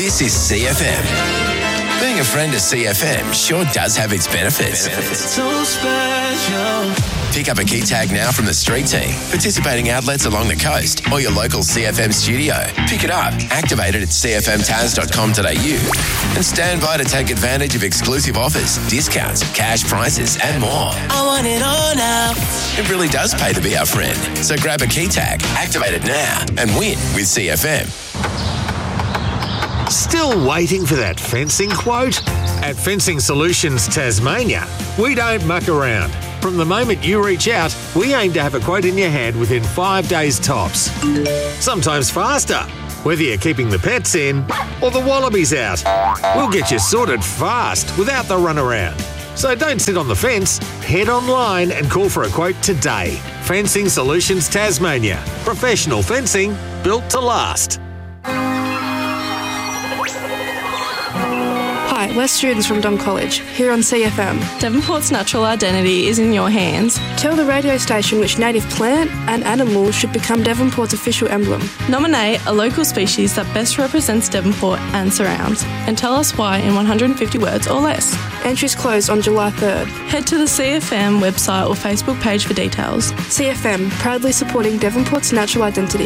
This is CFM. Being a friend of CFM sure does have its benefits. So special. Pick up a key tag now from the street team, participating outlets along the coast, or your local CFM studio. Pick it up, activate it at cfmtaz.com.au, and stand by to take advantage of exclusive offers, discounts, cash prizes, and more. I want it all now. It really does pay to be our friend. So grab a key tag, activate it now, and win with CFM. Still waiting for that fencing quote? At Fencing Solutions Tasmania, we don't muck around. From the moment you reach out, we aim to have a quote in your hand within 5 days tops. Sometimes faster, whether you're keeping the pets in or the wallabies out. We'll get you sorted fast without the runaround. So don't sit on the fence, head online and call for a quote today. Fencing Solutions Tasmania. Professional fencing built to last. Hi, we're students from Dom College, here on CFM. Devonport's natural identity is in your hands. Tell the radio station which native plant and animal should become Devonport's official emblem. Nominate a local species that best represents Devonport and surrounds, and tell us why in 150 words or less. Entries close on July 3rd. Head to the CFM website or Facebook page for details. CFM, proudly supporting Devonport's natural identity.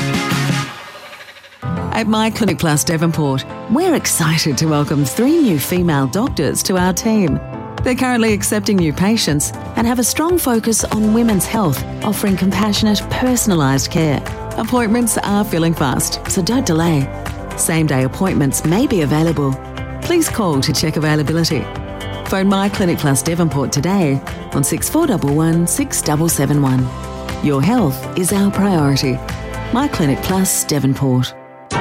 At My Clinic Plus Devonport, we're excited to welcome 3 new female doctors to our team. They're currently accepting new patients and have a strong focus on women's health, offering compassionate, personalised care. Appointments are filling fast, so don't delay. Same-day appointments may be available. Please call to check availability. Phone My Clinic Plus Devonport today on 6411 6771. Your health is our priority. My Clinic Plus Devonport.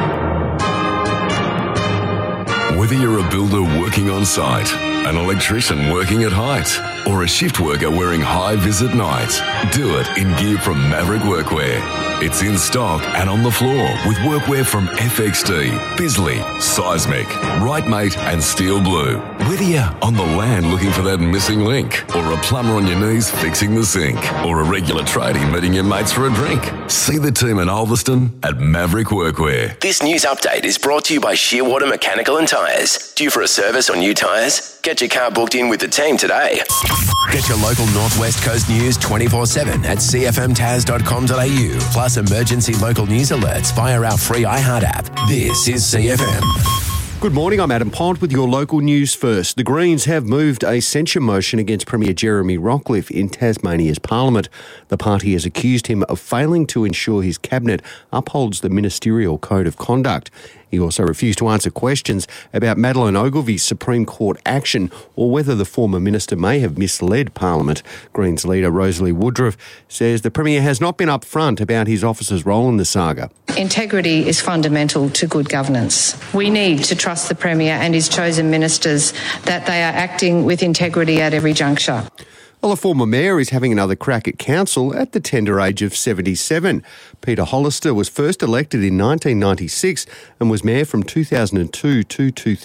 Whether you're a builder working on site, an electrician working at height, or a shift worker wearing high-vis at night, do it in gear from Maverick Workwear. It's in stock and on the floor with workwear from FXD, Bisley, Seismic, Rightmate and Steel Blue. Whether you're on the land looking for that missing link, or a plumber on your knees fixing the sink, or a regular tradie meeting your mates for a drink, see the team in Ulverston at Maverick Workwear. This news update is brought to you by Shearwater Mechanical and Tyres. Due for a service or new tyres? Get your car booked in with the team today. Get your local Northwest Coast news 24/7 at cfmtaz.com.au, plus emergency local news alerts via our free iHeart app. This is CFM. Good morning, I'm Adam Pont with your local news first. The Greens have moved a censure motion against Premier Jeremy Rockliff in Tasmania's Parliament. The party has accused him of failing to ensure his cabinet upholds the ministerial code of conduct. He also refused to answer questions about Madeleine Ogilvy's Supreme Court action or whether the former minister may have misled Parliament. Greens leader Rosalie Woodruff says the Premier has not been upfront about his office's role in the saga. Integrity is fundamental to good governance. We need to trust the Premier and his chosen ministers that they are acting with integrity at every juncture. Well, a former mayor is having another crack at council at the tender age of 77. Peter Hollister was first elected in 1996 and was mayor from 2002 to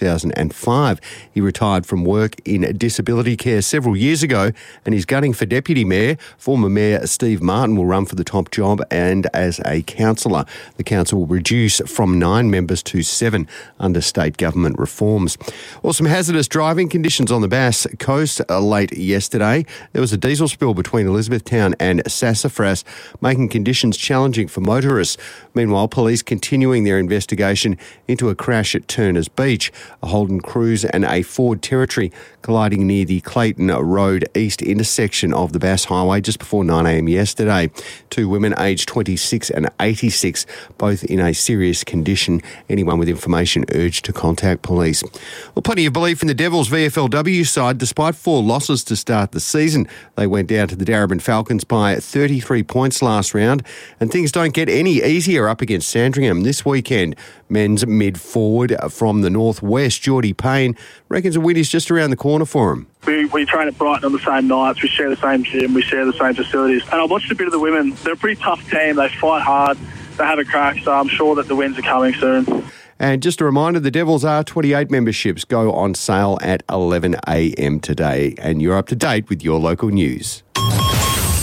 2005. He retired from work in disability care several years ago and is gunning for deputy mayor. Former mayor Steve Martin will run for the top job and as a councillor. The council will reduce from 9 members to 7 under state government reforms. Well, some hazardous driving conditions on the Bass Coast late yesterday. There was a diesel spill between Elizabethtown and Sassafras, making conditions challenging for motorists. Meanwhile, police continuing their investigation into a crash at Turners Beach. A Holden Cruise and a Ford Territory colliding near the Clayton Road East intersection of the Bass Highway just before 9 a.m. yesterday. 2 women aged 26 and 86, both in a serious condition. Anyone with information urged to contact police. Well, plenty of belief in the Devils VFLW side despite 4 losses to start the season. They went down to the Darebin Falcons by 33 points last round, and things don't get any easier up against Sandringham this weekend. Men's mid-forward from the northwest, Geordie Payne, reckons a win is just around the corner for him. We train at Brighton on the same nights, we share the same gym, we share the same facilities. And I watched a bit of the women. They're a pretty tough team, they fight hard, they have a crack, so I'm sure that the wins are coming soon. And just a reminder, the Devils R28 memberships go on sale at 11 a.m. today. And you're up to date with your local news.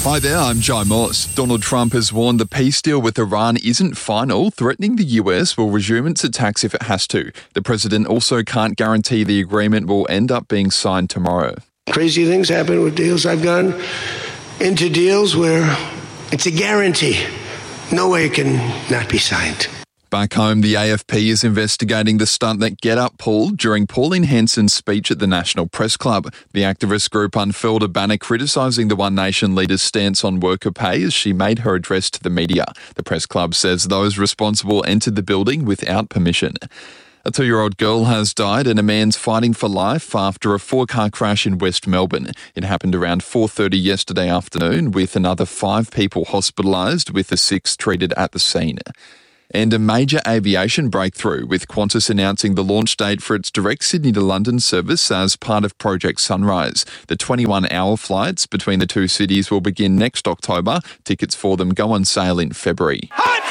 Hi there, I'm Jai Moss. Donald Trump has warned the peace deal with Iran isn't final, threatening the US will resume its attacks if it has to. The president also can't guarantee the agreement will end up being signed tomorrow. Crazy things happen with deals. I've gone into deals where it's a guarantee. No way it can not be signed. Back home, the AFP is investigating the stunt that Get Up pulled during Pauline Hanson's speech at the National Press Club. The activist group unfurled a banner criticising the One Nation leader's stance on worker pay as she made her address to the media. The Press Club says those responsible entered the building without permission. A 2-year-old girl has died and a man's fighting for life after a 4-car crash in West Melbourne. It happened around 4:30 yesterday afternoon, with another 5 people hospitalised, with the 6 treated at the scene. And a major aviation breakthrough, with Qantas announcing the launch date for its direct Sydney to London service as part of Project Sunrise. The 21-hour flights between the two cities will begin next October. Tickets for them go on sale in February.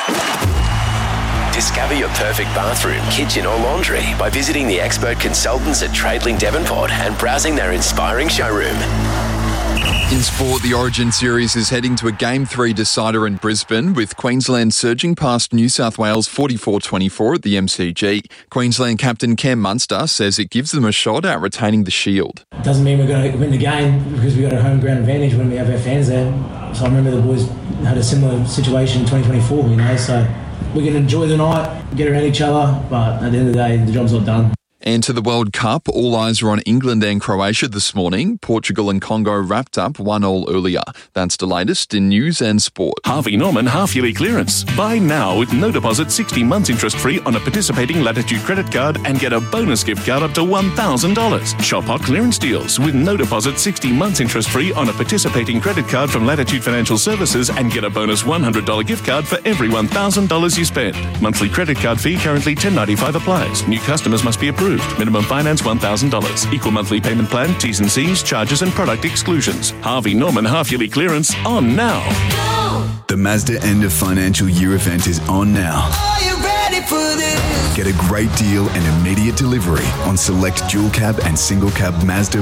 Discover your perfect bathroom, kitchen or laundry by visiting the expert consultants at Tradelink Devonport and browsing their inspiring showroom. In sport, the Origin Series is heading to a Game 3 decider in Brisbane, with Queensland surging past New South Wales 44-24 at the MCG. Queensland captain Cam Munster says it gives them a shot at retaining the shield. Doesn't mean we're going to win the game because we've got a home ground advantage when we have our fans there. So I remember the boys had a similar situation in 2024, so we can enjoy the night, get around each other, but at the end of the day, the job's not done. And to the World Cup, all eyes are on England and Croatia this morning. Portugal and Congo wrapped up 1-1 earlier. That's the latest in news and sport. Harvey Norman half-yearly clearance. Buy now with no deposit, 60 months interest-free on a participating Latitude credit card and get a bonus gift card up to $1,000. Shop hot clearance deals with no deposit, 60 months interest-free on a participating credit card from Latitude Financial Services and get a bonus $100 gift card for every $1,000 you spend. Monthly credit card fee currently $10.95 applies. New customers must be approved. Minimum finance $1,000. Equal monthly payment plan, T's and C's, charges and product exclusions. Harvey Norman half-yearly clearance on now. The Mazda end of financial year event is on now. Are you ready for this? Get a great deal and immediate delivery on select dual cab and single cab Mazda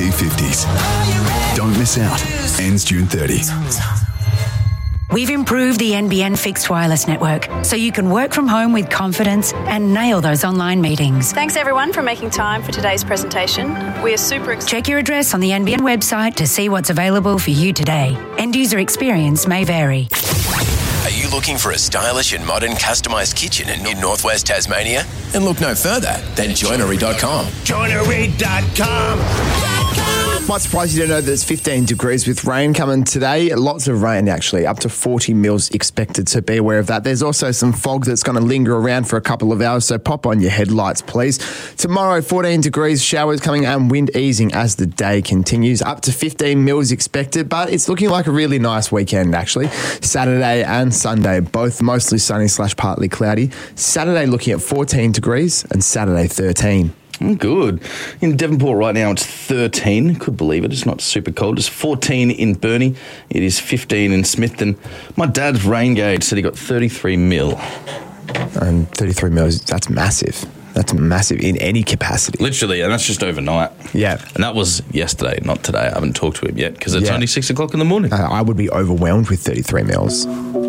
BT50s. Don't miss out. Ends June 30. We've improved the NBN fixed wireless network so you can work from home with confidence and nail those online meetings. Thanks everyone for making time for today's presentation. We are super excited. Check your address on the NBN website to see what's available for you today. End user experience may vary. Are you looking for a stylish and modern customised kitchen in northwest Tasmania? Then look no further than joinery.com. Joinery.com. Might surprise you to know that it's 15 degrees with rain coming today. Lots of rain, actually, up to 40 mils expected, so be aware of that. There's also some fog that's going to linger around for a couple of hours, so pop on your headlights, please. Tomorrow, 14 degrees, showers coming and wind easing as the day continues. Up to 15 mils expected, but it's looking like a really nice weekend, actually. Saturday and Sunday, both mostly sunny / partly cloudy. Saturday looking at 14 degrees and Saturday 13. Good. In Devonport right now, it's 13. Could believe it. It's not super cold. It's 14 in Burnie. It is 15 in Smithton. My dad's rain gauge said he got 33 mil. And 33 mils, that's massive. That's massive in any capacity. Literally, and that's just overnight. Yeah. And that was yesterday, not today. I haven't talked to him yet because it's only 6 o'clock in the morning. I would be overwhelmed with 33 mils.